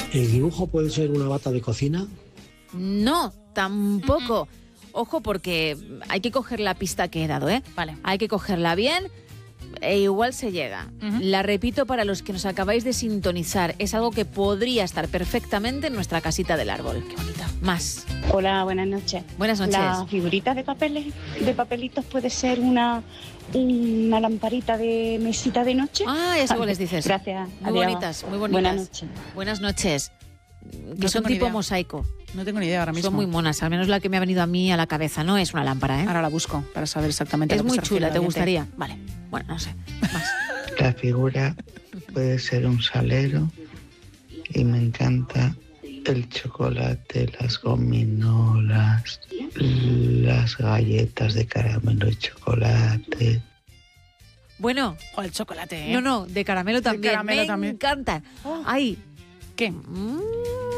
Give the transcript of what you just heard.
¿El dibujo puede ser una bata de cocina? No, tampoco. Ojo, porque hay que coger la pista que he dado, ¿eh? Vale. Hay que cogerla bien e igual se llega. La repito para los que nos acabáis de sintonizar. Es algo que podría estar perfectamente en nuestra casita del árbol. Qué bonita. Más. Hola, buenas noches. Buenas noches. La figurita de papelitos puede ser una lamparita de mesita de noche. Ah, ya sé cuáles dices. Gracias. Muy Adiós. bonitas, muy bonitas. Buenas noches. Buenas noches. Que No son tengo ni tipo idea. mosaico. No tengo ni idea ahora mismo. Son muy monas, al menos la que me ha venido a mí a la cabeza. No es una lámpara, ¿eh? Ahora la busco para saber exactamente. Es a lo que muy se refiere chula, el ¿te oyente. gustaría? Vale. Bueno, no sé. Más. La figura puede ser un salero y me encanta el chocolate, las gominolas, las galletas de caramelo y chocolate. Bueno. O el chocolate, ¿eh? No, de caramelo también. caramelo me también. encantan. Oh. Ay. ¿Qué?